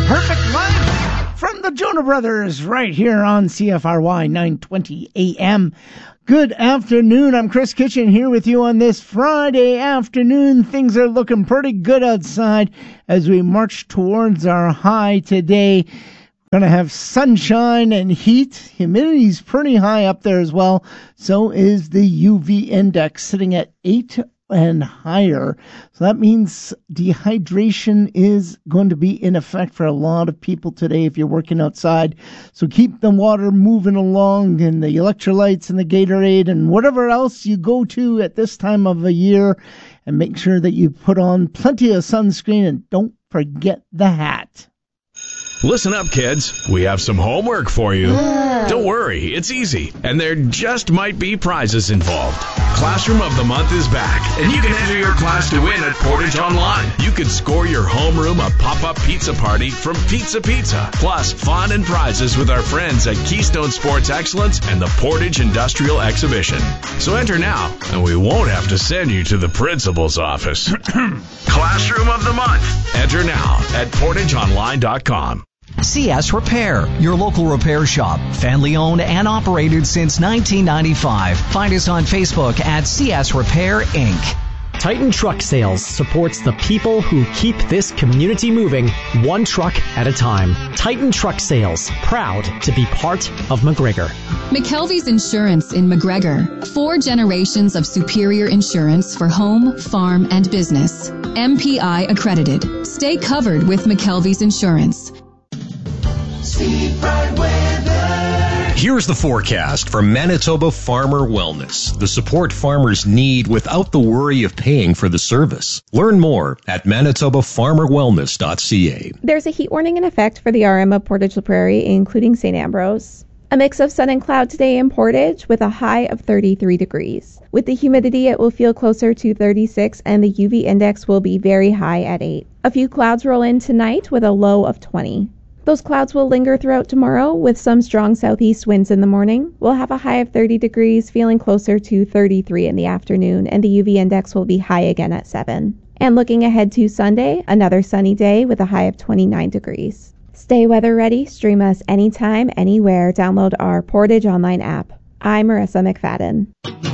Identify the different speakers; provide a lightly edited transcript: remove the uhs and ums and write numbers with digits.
Speaker 1: Perfect Life from the Jonah Brothers right here on CFRY 920 AM. Good afternoon. I'm Chris Kitchen here with you on this Friday afternoon. Things are looking pretty good outside as we march towards our high today. We're going to have sunshine and heat. Humidity's pretty high up there as well. So is the UV index sitting at 8 and higher. So that means dehydration is going to be in effect for a lot of people today if you're working outside. So keep the water moving along, and the electrolytes and the Gatorade and whatever else you go to at this time of the year, and make sure that you put on plenty of sunscreen and don't forget the hat.
Speaker 2: Listen up, kids. We have some homework for you. Don't worry, it's easy, and there just might be prizes involved. Classroom of the Month is back, and you can enter your class to win at Portage Online. You can score your homeroom a pop-up pizza party from Pizza Pizza, plus fun and prizes with our friends at Keystone Sports Excellence and the Portage Industrial Exhibition. So enter now, and we won't have to send you to the principal's office. Classroom of the Month. Enter now at portageonline.com.
Speaker 3: CS Repair, your local repair shop. Family owned and operated since 1995. Find us on Facebook at CS Repair, Inc.
Speaker 4: Titan Truck Sales supports the people who keep this community moving one truck at a time. Titan Truck Sales, proud to be part of McGregor.
Speaker 5: McKelvey's Insurance in McGregor. 4 generations of superior insurance for home, farm, and business. MPI accredited. Stay covered with McKelvey's Insurance.
Speaker 6: Here's the forecast for Manitoba Farmer Wellness, the support farmers need without the worry of paying for the service. Learn more at manitobafarmerwellness.ca.
Speaker 7: There's a heat warning in effect for the RM of Portage La Prairie, including St. Ambrose. A mix of sun and cloud today in Portage with a high of 33 degrees. With the humidity, it will feel closer to 36, and the UV index will be very high at 8. A few clouds roll in tonight with a low of 20. Those clouds will linger throughout tomorrow with some strong southeast winds in the morning. We'll have a high of 30 degrees, feeling closer to 33 in the afternoon, and the UV index will be high again at 7. And looking ahead to Sunday, another sunny day with a high of 29 degrees. Stay weather ready. Stream us anytime, anywhere. Download our Portage Online app. I'm Marissa McFadden.